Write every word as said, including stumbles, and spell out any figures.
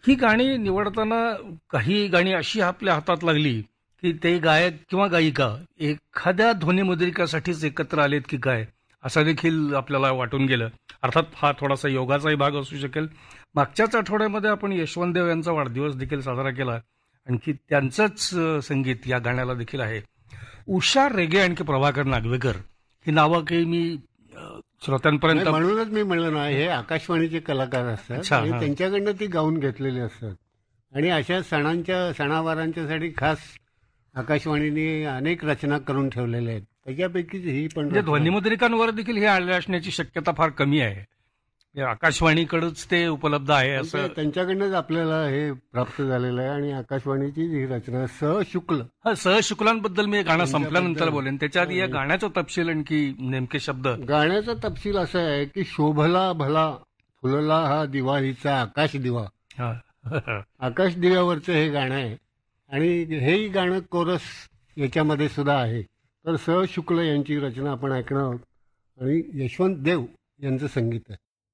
ही गाणी निवडताना काही गाणी अशी आपल्या हातात लागली की ते गायक किंवा गायिका एखाद्या ध्वनिमुद्रिकासाठीच एकत्र आलेत की काय असं देखील आपल्याला वाटून गेलं. अर्थात हा थोडासा योगाचाही भाग असू शकेल. मागच्याच आठवड्यामध्ये आपण यशवंत देव यांचा वाढदिवस देखील साजरा केला. आणखी त्यांचंच अ, संगीत या गाण्याला देखील आहे. उषा रेगे आणखी प्रभाकर नागवेकर ही नावं काही मी अ, श्रोत्यांपर्यंत. नाही, म्हणूनच मी म्हणलं ना, हे आकाशवाणीचे कलाकार असतात अच्छा, आणि हा. त्यांच्याकडनं ती गाऊन घेतलेली असतात. आणि अशा सणांच्या सणावारांच्यासाठी खास आकाशवाणीने अनेक रचना करून ठेवलेल्या आहेत. त्याच्यापैकीच ही पण म्हणजे रचना आहे. ध्वनिमुद्रिकांवर देखील हे आले असण्याची शक्यता फार कमी आहे. हे आकाशवाणीकडेच ते उपलब्ध आहे पण असं. ते त्यांच्याकडनंच आपल्याला हे प्राप्त झालेलं आहे आणि आकाशवाणीची ही रचना स शुक्ल हा, सहशुक्लांबद्दल मी हे गाणं संपल्यानंतर त्यांच्याबद्दल- बोलेन. त्याच्या आधी या गाण्याचा तपशील आणखी नेमके शब्द. गाण्याचा तपशील असा आहे की शोभला भला फुलला हा दिवाळीचा आकाश दिवा. हा. आकाश दिव्यावरचं हे गाणं आहे आणि हेही गाणं कोरस याच्यामध्ये सुद्धा आहे. तर स शुक्ल यांची रचना आपण ऐकणार आहोत आणि यशवंत देव यांचं संगीत आहे.